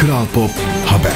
Kral Pop Haber.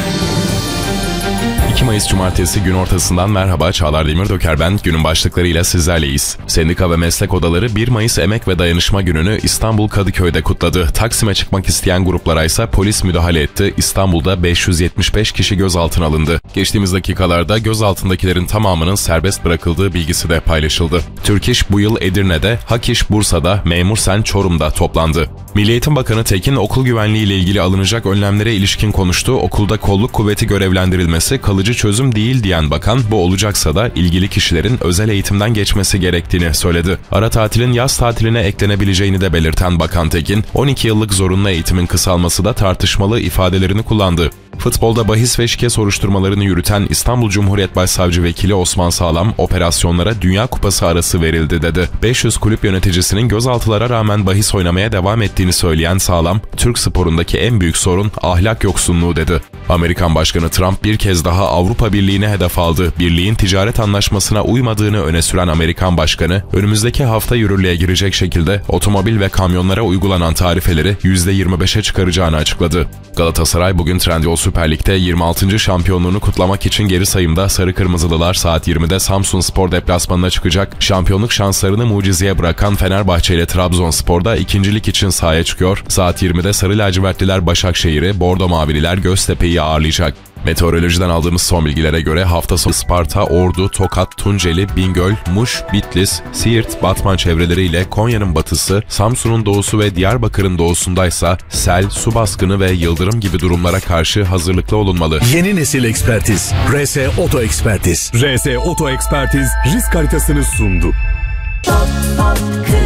2 Mayıs Cumartesi gün ortasından merhaba, Çağlar Demirdöker ben. Günün başlıklarıyla sizlerleyiz. Sendika ve meslek odaları 1 Mayıs Emek ve Dayanışma Günü'nü İstanbul Kadıköy'de kutladı. Taksim'e çıkmak isteyen gruplara ise polis müdahale etti. İstanbul'da 575 kişi gözaltına alındı. Geçtiğimiz dakikalarda gözaltındakilerin tamamının serbest bırakıldığı bilgisi de paylaşıldı. Türk İş bu yıl Edirne'de, Hak İş Bursa'da, Memursen Çorum'da toplandı. Milli Eğitim Bakanı Tekin, okul güvenliği ile ilgili alınacak önlemlere ilişkin konuştu. Okulda kolluk kuvveti görevlendirilmesi kalıcı çözüm değil diyen bakan, bu olacaksa da ilgili kişilerin özel eğitimden geçmesi gerektiğini söyledi. Ara tatilin yaz tatiline eklenebileceğini de belirten Bakan Tekin, 12 yıllık zorunlu eğitimin kısalması da tartışmalı ifadelerini kullandı. Futbolda bahis ve şike soruşturmalarını yürüten İstanbul Cumhuriyet Başsavcı Vekili Osman Sağlam, operasyonlara Dünya Kupası arası verildi dedi. 500 kulüp yöneticisinin gözaltılara rağmen bahis oynamaya devam ettiğini söyleyen Sağlam, Türk sporundaki en büyük sorun ahlak yoksunluğu dedi. Amerikan Başkanı Trump bir kez daha Avrupa Birliği'ne hedef aldı. Birliğin ticaret anlaşmasına uymadığını öne süren Amerikan Başkanı, önümüzdeki hafta yürürlüğe girecek şekilde otomobil ve kamyonlara uygulanan tarifeleri %25'e çıkaracağını açıkladı. Galatasaray bugün Trendyol Süper Lig'de 26. şampiyonluğunu kutlamak için geri sayımda. Sarı Kırmızılılar saat 20'de Samsunspor deplasmanına çıkacak. Şampiyonluk şanslarını mucizeye bırakan Fenerbahçe ile Trabzonspor'da ikincilik için sahaya çıkıyor. Saat 20'de Sarı Lacivertliler Başakşehir'i, Bordo Mavililer Göztepe'yi ağırlayacak. Meteorolojiden aldığımız son bilgilere göre hafta sonu Isparta, Ordu, Tokat, Tunceli, Bingöl, Muş, Bitlis, Siirt, Batman çevreleriyle Konya'nın batısı, Samsun'un doğusu ve Diyarbakır'ın doğusundaysa sel, su baskını ve yıldırım gibi durumlara karşı hazırlıklı olunmalı. Yeni nesil ekspertiz. RS Oto Ekspertiz. RS Oto Ekspertiz risk haritasını sundu. Pop, pop,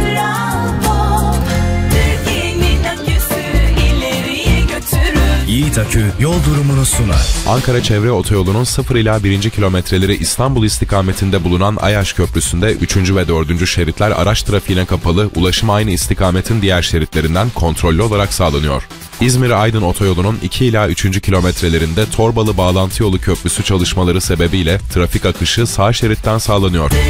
Kral Pop. Türkiye'nin aküsü ileriye götürür. Yiğit Akü yol durumunu sunar. Ankara Çevre Otoyolu'nun 0 ila 1. kilometreleri İstanbul istikametinde bulunan Ayaş Köprüsü'nde 3. ve 4. şeritler araç trafiğine kapalı, ulaşım aynı istikametin diğer şeritlerinden kontrollü olarak sağlanıyor. İzmir-Aydın Otoyolu'nun 2 ila 3. kilometrelerinde Torbalı Bağlantı Yolu Köprüsü çalışmaları sebebiyle trafik akışı sağ şeritten sağlanıyor.